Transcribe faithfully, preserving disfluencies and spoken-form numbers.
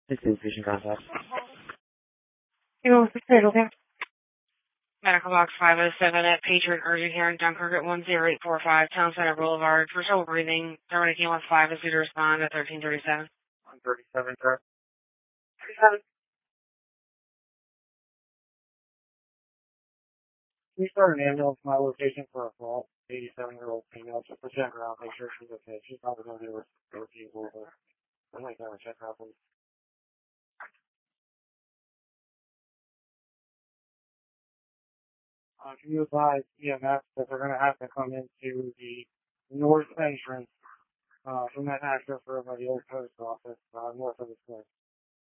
This is Vision Contact. You know, it's okay. Medical Box five oh seven at Patriot Urgent Care in Dunkirk at one zero eight four five, Town Center Boulevard. For trouble breathing, terminating with five is due to respond at thirteen thirty-seven. one thirty-seven, correct? thirty-seven. Can you start an ambulance to my location for a fault? eighty-seven-year-old female. Just to check her out, make sure she's okay. She's probably going to do a refusal, but I'm going to check her out, please. Uh, can you advise E M S that they're going to have to come into the north entrance uh, from that access road by the old post office uh, north of the square?